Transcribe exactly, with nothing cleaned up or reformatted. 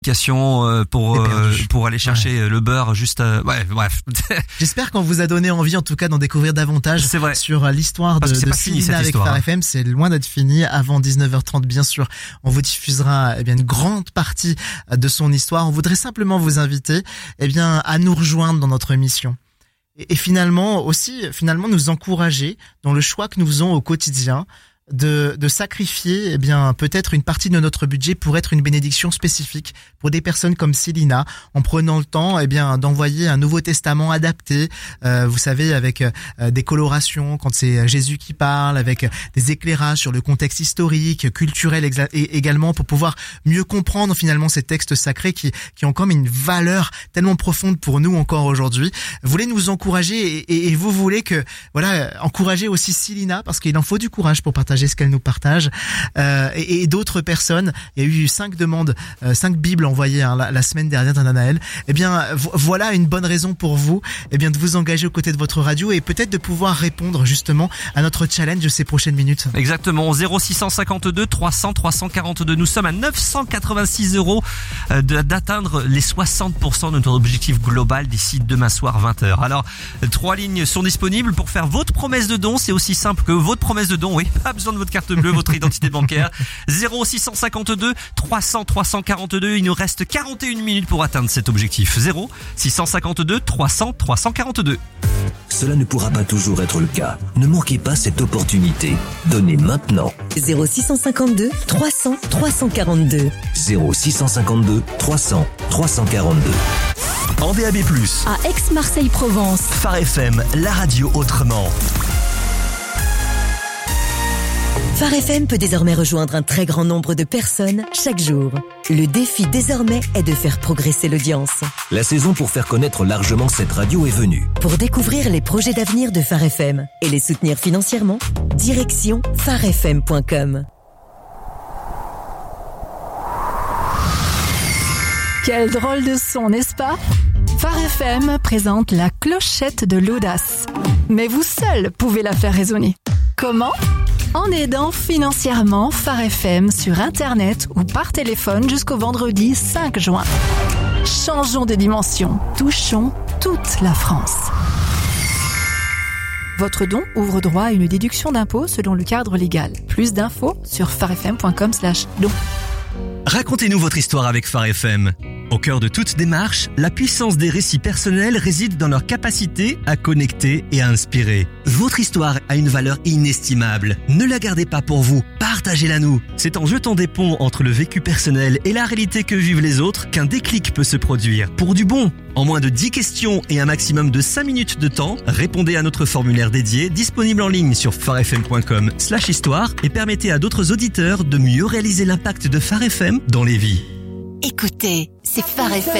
Euh, pour euh, pour aller chercher ouais. le beurre juste euh, ouais bref. J'espère qu'on vous a donné envie en tout cas d'en découvrir davantage sur l'histoire de, de Célina avec Phare F M. C'est loin d'être fini. Avant dix-neuf heures trente bien sûr, on vous diffusera eh bien une grande partie de son histoire. On voudrait simplement vous inviter eh bien à nous rejoindre dans notre émission. Et, et finalement aussi finalement nous encourager dans le choix que nous faisons au quotidien. De, de sacrifier, eh bien, peut-être une partie de notre budget pour être une bénédiction spécifique pour des personnes comme Célina, en prenant le temps, eh bien, d'envoyer un Nouveau Testament adapté, euh, vous savez, avec euh, des colorations quand c'est Jésus qui parle, avec des éclairages sur le contexte historique, culturel exa- et également pour pouvoir mieux comprendre finalement ces textes sacrés qui, qui ont comme une valeur tellement profonde pour nous encore aujourd'hui. Vous voulez nous encourager et, et, et vous voulez que, voilà, encourager aussi Célina parce qu'il en faut du courage pour partager ce qu'elle nous partage euh, et, et d'autres personnes. Il y a eu cinq demandes, euh, cinq bibles envoyées hein, la, la semaine dernière d'un Anaël. Eh bien, vo- voilà une bonne raison pour vous, eh bien, de vous engager aux côtés de votre radio et peut-être de pouvoir répondre justement à notre challenge de ces prochaines minutes. Exactement. zéro six cent cinquante-deux trois cents trois cent quarante-deux. Nous sommes à neuf cent quatre-vingt-six euros euh, de, d'atteindre les soixante pour cent de notre objectif global d'ici demain soir vingt heures. Alors, trois lignes sont disponibles pour faire votre promesse de don. C'est aussi simple que votre promesse de don. Oui, pas besoin de votre carte bleue, votre identité bancaire. zéro six cent cinquante-deux trois cents trois cent quarante-deux. Il nous reste quarante et une minutes pour atteindre cet objectif. zéro six cent cinquante-deux trois cents trois cent quarante-deux. Cela ne pourra pas toujours être le cas. Ne manquez pas cette opportunité. Donnez maintenant. zéro six cent cinquante-deux trois cents trois cent quarante-deux. zéro six cent cinquante-deux trois cents trois cent quarante-deux. En D A B plus. À Aix-Marseille-Provence. Phare F M, la radio autrement. Phare F M peut désormais rejoindre un très grand nombre de personnes chaque jour. Le défi désormais est de faire progresser l'audience. La saison pour faire connaître largement cette radio est venue. Pour découvrir les projets d'avenir de Phare F M et les soutenir financièrement, direction phare f m point com. Quel drôle de son, n'est-ce pas ? Phare F M présente la clochette de l'audace. Mais vous seul pouvez la faire résonner. Comment ? En aidant financièrement Phare F M sur Internet ou par téléphone jusqu'au vendredi cinq juin. Changeons de dimension, touchons toute la France. Votre don ouvre droit à une déduction d'impôt selon le cadre légal. Plus d'infos sur pharefm point com slash don. Racontez-nous votre histoire avec Phare F M. Au cœur de toute démarche, la puissance des récits personnels réside dans leur capacité à connecter et à inspirer. Votre histoire a une valeur inestimable. Ne la gardez pas pour vous, partagez-la nous. C'est en jetant des ponts entre le vécu personnel et la réalité que vivent les autres qu'un déclic peut se produire. Pour du bon, en moins de dix questions et un maximum de cinq minutes de temps, répondez à notre formulaire dédié, disponible en ligne sur pharefm point com slash histoire et permettez à d'autres auditeurs de mieux réaliser l'impact de Phare F M dans les vies. Écoutez, c'est Phare F M.